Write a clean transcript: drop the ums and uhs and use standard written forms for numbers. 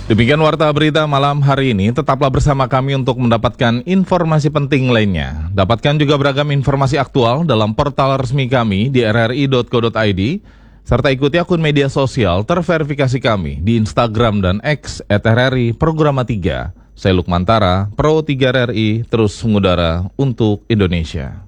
Demikian warta berita malam hari ini. Tetaplah bersama kami untuk mendapatkan informasi penting lainnya. Dapatkan juga beragam informasi aktual dalam portal resmi kami di rri.co.id, serta ikuti akun media sosial terverifikasi kami di Instagram dan X @RRI Programa 3. Saya Lukman Tara, Pro 3 RRI, terus mengudara untuk Indonesia.